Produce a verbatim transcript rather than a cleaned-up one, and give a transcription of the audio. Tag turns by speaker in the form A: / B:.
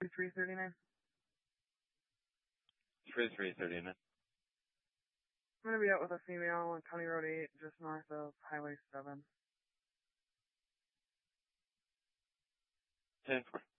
A: three thirty-nine.
B: three thirty-nine.
A: I'm going to be out with a female on County Road eight, just north of Highway seven.
B: ten four.